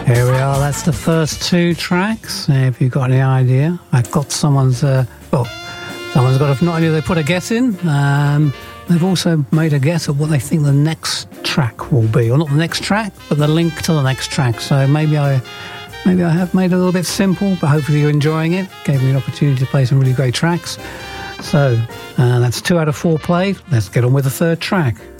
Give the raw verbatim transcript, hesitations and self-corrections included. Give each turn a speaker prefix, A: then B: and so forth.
A: Here we are, that's the first two tracks. If you've got any idea, I've got someone's, uh, well, someone's got, a, not only they put a guess in, um, they've also made a guess at what they think the next track will be. Or not the next track, but the link to the next track. So maybe I maybe I have made it a little bit simple, but hopefully you're enjoying it. Gave me an opportunity to play some really great tracks. So uh, that's two out of four played. Let's get on with the third track.